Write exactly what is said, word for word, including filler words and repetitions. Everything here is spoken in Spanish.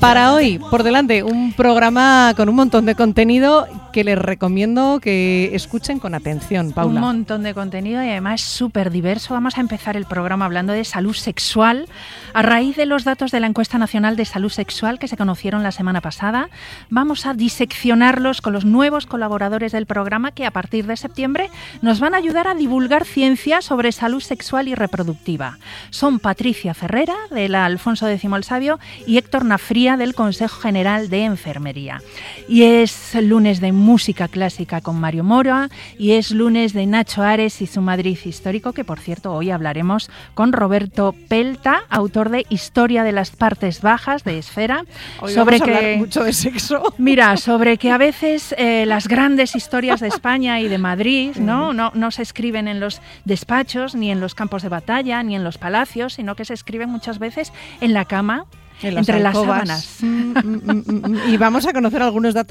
Para hoy, por delante, un programa con un montón de contenido que les recomiendo que escuchen con atención, Paula. Un montón de contenido y además súper diverso. Vamos a empezar el programa hablando de salud sexual. A raíz de los datos de la Encuesta Nacional de Salud Sexual que se conocieron la semana pasada, vamos a diseccionarlos con los nuevos colaboradores del programa que a partir de septiembre nos van a ayudar a divulgar ciencia sobre salud sexual y reproductiva. Son Patricia Ferrera, de la Alfonso X el Sabio, y Héctor Nafría, del Consejo General de Enfermería. Y es lunes de música clásica con Mario Mora y es lunes de Nacho Ares y su Madrid histórico, que por cierto hoy hablaremos con Roberto Pelta, autor de Historia de las partes bajas de Esfera. Hoy sobre vamos a que hablar mucho de sexo. Mira, sobre que a veces eh, las grandes historias de España y de Madrid, ¿no? No, no se escriben en los despachos, ni en los campos de batalla, ni en los palacios, sino que se escriben muchas veces en la cama, en las entre las alcobas. sábanas. Mm, mm, mm, mm. Y vamos a conocer algunos datos